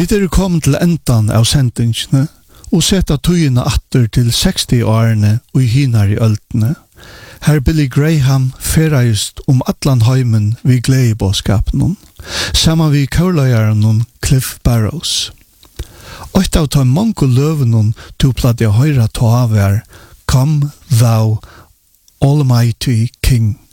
Vi kommet til endan av sendingsene og setta tøyene atter til 60 årene og hinar i øltene. Her Billy Graham ferreist atlan heimen vi gledebåskapen, saman vi kauløyaren Cliff Barrows. Oit av ta mange løven to platt jeg høyra ta av Come thou Almighty King.